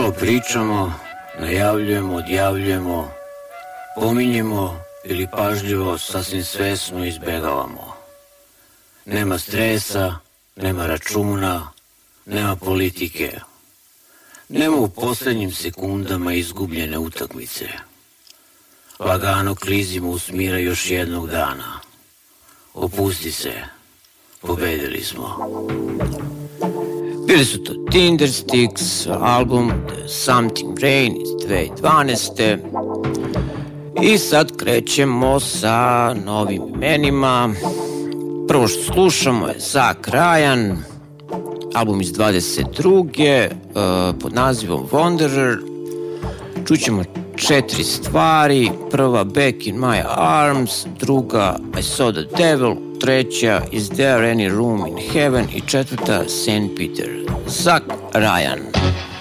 Mnogo pričamo, najavljujemo, odjavljujemo, pominjemo ili pažljivo sasvim svesno izbegavamo. Nema stresa, nema računa, nema politike. Nema u poslednjim sekundama izgubljene utakmice. Lagano klizimo u smira još jednog dana. Opusti se, pobedili smo. Bili su to Tindersticks, album The Something Rain iz 2012. I sad krećemo sa novim imenima. Prvo što slušamo je Zach Ryan, album iz 22. Pod nazivom Wanderer. Čućemo 4 stvari. Prva Back in My Arms, druga I Saw the Devil, treća Is There Any Room in Heaven i četvrta St. Peter. Zach Ryan.